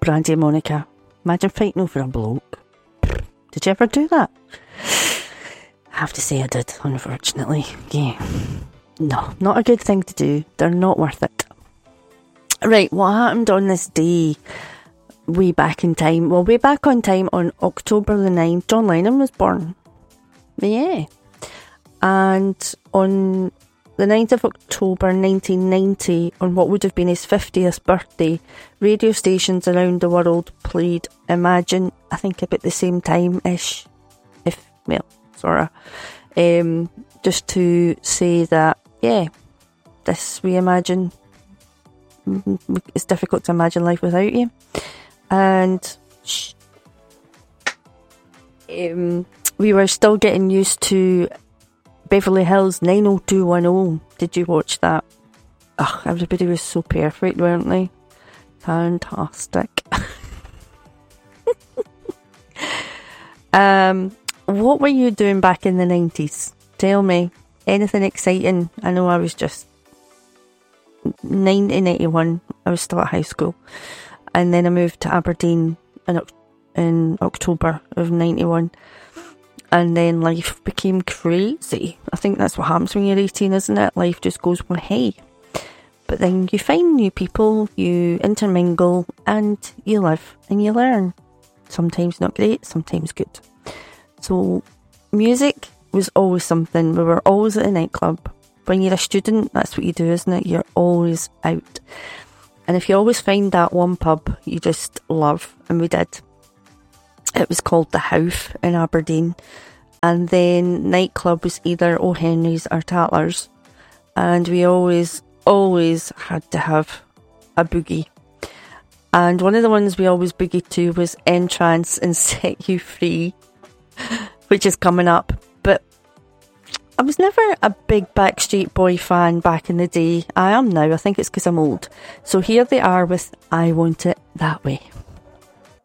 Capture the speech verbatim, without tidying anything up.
Brandy and Monica. Imagine fighting over a bloke. Did you ever do that? I have to say I did, unfortunately. Yeah. No, not a good thing to do. They're not worth it. Right, what happened on this day way back in time? Well, way back on time on October the ninth, John Lennon was born. Yeah. And on the ninth of October nineteen ninety, on what would have been his fiftieth birthday, radio stations around the world played Imagine, I think about the same time-ish, if, well, sort of, um, just to say that, yeah, this, we imagine, it's difficult to imagine life without you. And um, we were still getting used to Beverly Hills nine oh two one oh. Did you watch that? Ugh, everybody was so perfect, weren't they? Fantastic. um, what were you doing back in the nineties? Tell me. Anything exciting? I know I was just nineteen eighty-one. I was still at high school. And then I moved to Aberdeen in, in October of ninety-one. And then life became crazy. I think that's what happens when you're eighteen, isn't it? Life just goes one hey. But then you find new people, you intermingle, and you live and you learn. Sometimes not great, sometimes good. So music was always something. We were always at a nightclub. When you're a student, that's what you do, isn't it? You're always out. And if you always find that one pub you just love, and we did. It was called The Howff in Aberdeen. And then nightclub was either O'Henry's or Tatler's. And we always, always had to have a boogie. And one of the ones we always boogied to was Entrance and Set You Free, which is coming up. But I was never a big Backstreet Boy fan back in the day. I am now. I think it's because I'm old. So here they are with I Want It That Way.